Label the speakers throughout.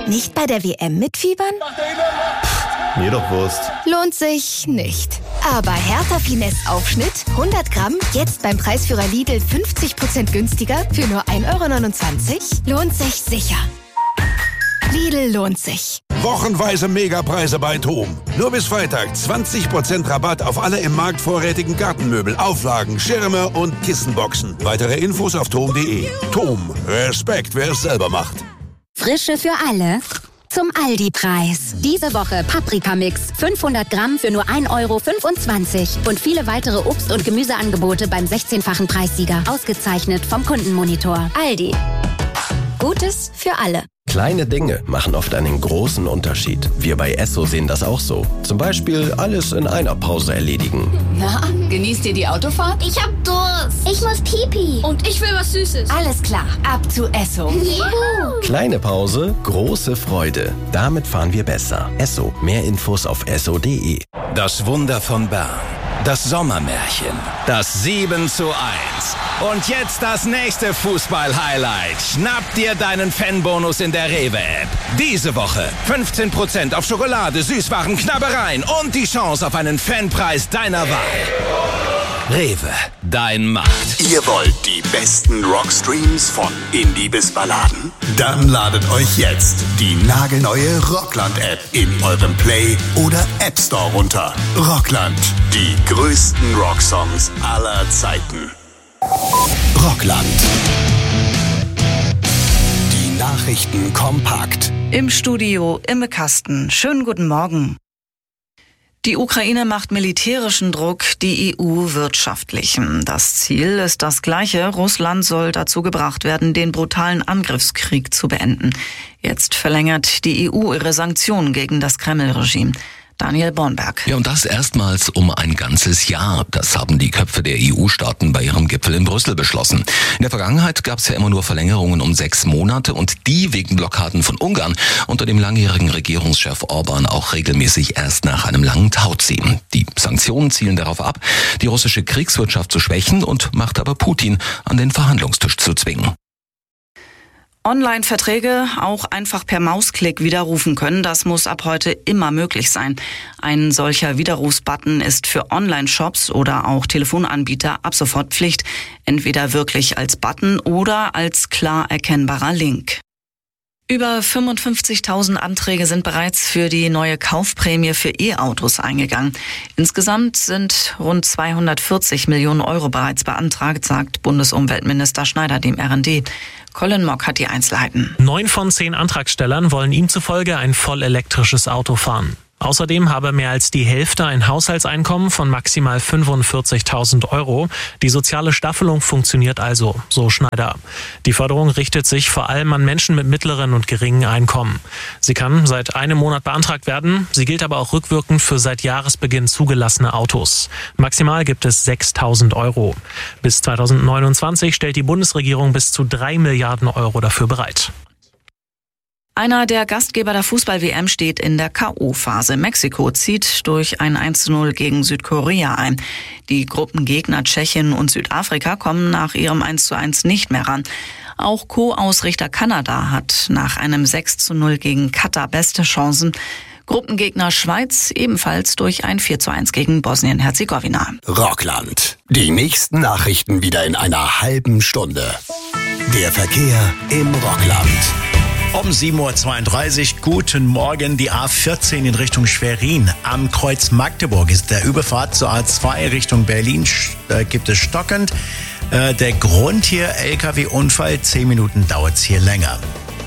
Speaker 1: Nicht bei der WM mitfiebern?
Speaker 2: Mir doch Wurst.
Speaker 1: Lohnt sich nicht. Aber Hertha Finesse Aufschnitt 100 Gramm, jetzt beim Preisführer Lidl 50% günstiger für nur 1,29 €? Lohnt sich sicher. Lidl lohnt sich.
Speaker 3: Wochenweise Megapreise bei TOM. Nur bis Freitag 20% Rabatt auf alle im Markt vorrätigen Gartenmöbel, Auflagen, Schirme und Kissenboxen. Weitere Infos auf tom.de. TOM. Respekt, wer es selber macht.
Speaker 4: Frische für alle zum Aldi-Preis. Diese Woche Paprikamix 500 Gramm für nur 1,25 € und viele weitere Obst- und Gemüseangebote beim 16-fachen Preissieger. Ausgezeichnet vom Kundenmonitor. Aldi. Gutes für alle.
Speaker 5: Kleine Dinge machen oft einen großen Unterschied. Wir bei Esso sehen das auch so. Zum Beispiel alles in einer Pause erledigen.
Speaker 6: Na, genießt ihr die Autofahrt?
Speaker 7: Ich hab Durst. Ich muss Pipi.
Speaker 6: Und ich will was Süßes.
Speaker 1: Alles klar, ab zu Esso.
Speaker 7: Juhu.
Speaker 5: Kleine Pause, große Freude. Damit fahren wir besser. Esso. Mehr Infos auf esso.de.
Speaker 8: Das Wunder von Bern. Das Sommermärchen. Das 7:1. Und jetzt das nächste Fußball-Highlight. Schnapp dir deinen Fanbonus in der Rewe-App. Diese Woche 15% auf Schokolade, Süßwaren, Knabbereien und die Chance auf einen Fanpreis deiner Wahl. Rewe, dein Markt.
Speaker 9: Ihr wollt die besten Rockstreams von Indie bis Balladen? Dann ladet euch jetzt die nagelneue Rockland-App in eurem Play- oder App Store runter. Rockland, die größten Rocksongs aller Zeiten. Rockland. Die Nachrichten kompakt.
Speaker 10: Im Studio Imme Kasten. Schönen guten Morgen. Die Ukraine macht militärischen Druck, die EU wirtschaftlichen. Das Ziel ist das gleiche. Russland soll dazu gebracht werden, den brutalen Angriffskrieg zu beenden. Jetzt verlängert die EU ihre Sanktionen gegen das Kreml-Regime. Daniel Bornberg.
Speaker 11: Ja, und das erstmals um ein ganzes Jahr. Das haben die Köpfe der EU-Staaten bei ihrem Gipfel in Brüssel beschlossen. In der Vergangenheit gab es ja immer nur Verlängerungen um 6 Monate und die wegen Blockaden von Ungarn unter dem langjährigen Regierungschef Orban auch regelmäßig erst nach einem langen Tauziehen. Die Sanktionen zielen darauf ab, die russische Kriegswirtschaft zu schwächen und macht aber Putin an den Verhandlungstisch zu zwingen.
Speaker 10: Online-Verträge auch einfach per Mausklick widerrufen können, das muss ab heute immer möglich sein. Ein solcher Widerrufsbutton ist für Online-Shops oder auch Telefonanbieter ab sofort Pflicht, entweder wirklich als Button oder als klar erkennbarer Link. Über 55.000 Anträge sind bereits für die neue Kaufprämie für E-Autos eingegangen. Insgesamt sind rund 240 Millionen Euro bereits beantragt, sagt Bundesumweltminister Schneider dem RND. Colin Mock hat die Einzelheiten.
Speaker 12: 9 von 10 Antragstellern wollen ihm zufolge ein voll elektrisches Auto fahren. Außerdem habe mehr als die Hälfte ein Haushaltseinkommen von maximal 45.000 Euro. Die soziale Staffelung funktioniert also, so Schneider. Die Förderung richtet sich vor allem an Menschen mit mittleren und geringen Einkommen. Sie kann seit einem Monat beantragt werden. Sie gilt aber auch rückwirkend für seit Jahresbeginn zugelassene Autos. Maximal gibt es 6.000 Euro. Bis 2029 stellt die Bundesregierung bis zu 3 Milliarden Euro dafür bereit.
Speaker 10: Einer der Gastgeber der Fußball-WM steht in der K.O.-Phase. Mexiko zieht durch ein 1:0 gegen Südkorea ein. Die Gruppengegner Tschechien und Südafrika kommen nach ihrem 1:1 nicht mehr ran. Auch Co-Ausrichter Kanada hat nach einem 6:0 gegen Katar beste Chancen. Gruppengegner Schweiz ebenfalls durch ein 4:1 gegen Bosnien-Herzegowina.
Speaker 9: Rockland. Die nächsten Nachrichten wieder in einer halben Stunde. Der Verkehr im Rockland.
Speaker 13: Um 7:32 Uhr, guten Morgen, die A14 in Richtung Schwerin. Am Kreuz Magdeburg ist der Überfahrt zur A2 Richtung Berlin, gibt es stockend. Der Grund hier, LKW-Unfall, 10 Minuten dauert es hier länger.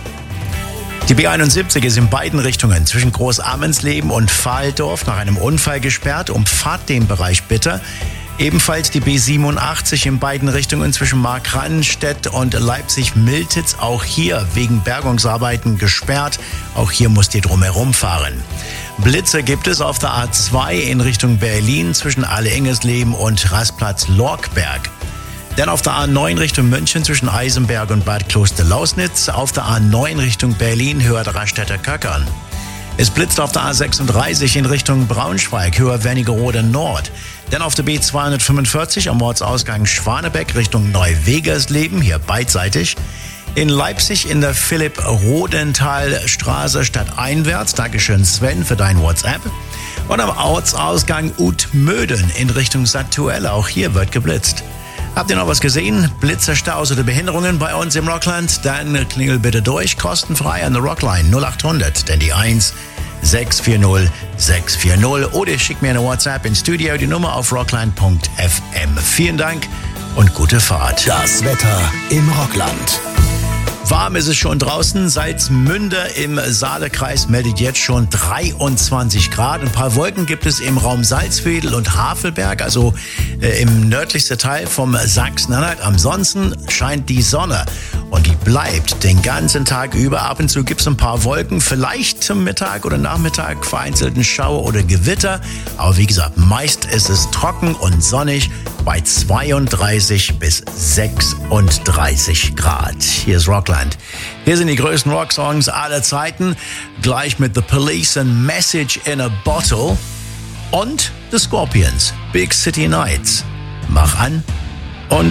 Speaker 13: Die B71 ist in beiden Richtungen zwischen Großarmensleben und Valdorf nach einem Unfall gesperrt. Umfahrt den Bereich bitte. Ebenfalls die B87 in beiden Richtungen zwischen Markranstädt und Leipzig-Miltitz. Auch hier wegen Bergungsarbeiten gesperrt. Auch hier musst ihr drumherum fahren. Blitze gibt es auf der A2 in Richtung Berlin zwischen Alle-Ingesleben und Rastplatz Lorkberg. Dann auf der A9 Richtung München zwischen Eisenberg und Bad Kloster-Lausnitz. Auf der A9 Richtung Berlin hört Rastädter-Köckern. Es blitzt auf der A36 in Richtung Braunschweig, höher Wernigerode Nord. Dann auf der B245 am Ortsausgang Schwanebeck Richtung Neuwegersleben, hier beidseitig. In Leipzig in der Philipp-Rodenthal-Straße stadteinwärts. Dankeschön Sven für dein WhatsApp. Und am Ortsausgang Utmöden in Richtung Satuelle. Auch hier wird geblitzt. Habt ihr noch was gesehen? Blitzer, Staus oder Behinderungen bei uns im Rockland? Dann klingel bitte durch, kostenfrei an der Rockline 0800, denn die 1 640 640. Oder schickt mir eine WhatsApp ins Studio, die Nummer auf rockline.fm. Vielen Dank und gute Fahrt.
Speaker 9: Das Wetter im Rockland.
Speaker 13: Warm ist es schon draußen. Salzmünde im Saale-Kreis meldet jetzt schon 23 Grad. Ein paar Wolken gibt es im Raum Salzwedel und Havelberg, also im nördlichsten Teil vom Sachsen-Anhalt. Ansonsten scheint die Sonne und die bleibt den ganzen Tag über. Ab und zu gibt es ein paar Wolken, vielleicht zum Mittag oder Nachmittag vereinzelten Schauer oder Gewitter. Aber wie gesagt, meist ist es trocken und sonnig bei 32 bis 36 Grad. Hier ist Rockland. Hier sind die größten Rocksongs aller Zeiten. Gleich mit The Police and Message in a Bottle. Und The Scorpions, Big City Nights. Mach an.